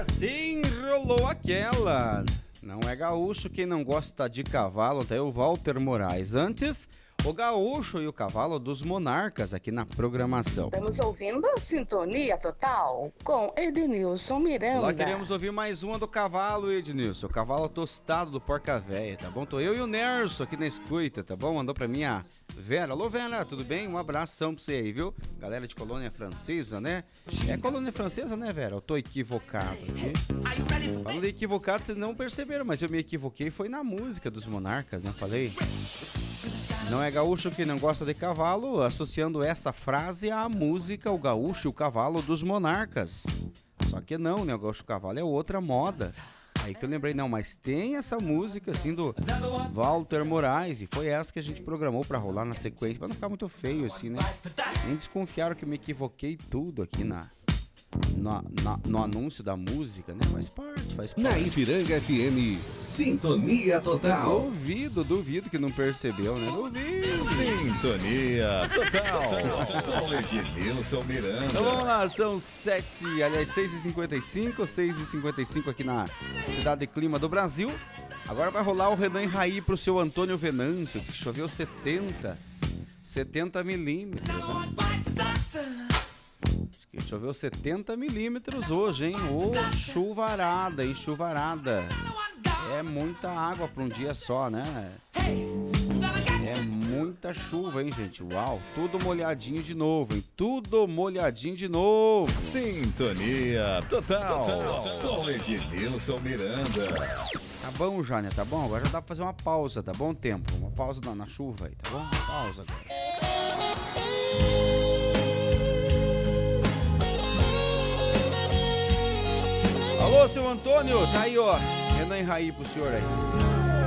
assim rolou aquela. Não é gaúcho quem não gosta de cavalo, tá aí o Walter Moraes. Antes, o gaúcho e o cavalo dos Monarcas aqui na programação. Estamos ouvindo a Sintonia Total com Edenilson Miranda. Lá queremos ouvir mais uma do cavalo, Ednilson. O cavalo tostado do Porca Véia, tá bom? Tô eu e o Nerso aqui na escuta, tá bom? Mandou pra mim a Vera. Alô, Vera, tudo bem? Um abração pra você aí, viu? Galera de colônia francesa, né? É colônia francesa, né, Vera? Eu tô equivocado aqui. Falando de equivocado, vocês não perceberam, mas eu me equivoquei. Foi na música dos Monarcas, né? Falei... Não é gaúcho que não gosta de cavalo, associando essa frase à música O Gaúcho e o Cavalo dos Monarcas. Só que não, né? O Gaúcho e o Cavalo é outra moda. Aí que eu lembrei, não, mas tem essa música assim do Walter Moraes, e foi essa que a gente programou pra rolar na sequência, pra não ficar muito feio assim, né? Nem desconfiaram que eu me equivoquei tudo aqui no anúncio da música, né? Faz parte. Na Ipiranga FM, Sintonia Total. Duvido que não percebeu, né? Duvido. Sintonia Total. Com Ednilson Miranda. Então vamos lá, são 6h55 aqui na cidade de Clima do Brasil. Agora vai rolar o Renan Raí pro seu Antônio Venâncio, diz que choveu 70 milímetros, né? Choveu 70 milímetros hoje, hein? Ô, chuvarada, hein? Chuvarada. É muita água para um dia só, né? É muita chuva, hein, gente? Uau, tudo molhadinho de novo, hein? Tudo molhadinho de novo. Sintonia Total. Com Ednilson Miranda. Tá bom já, né? Tá bom? Agora já dá pra fazer uma pausa, tá bom? Tempo. Uma pausa na chuva aí, tá bom? Uma pausa agora. Alô, seu Antônio, tá aí, ó. Renan Raí pro senhor aí.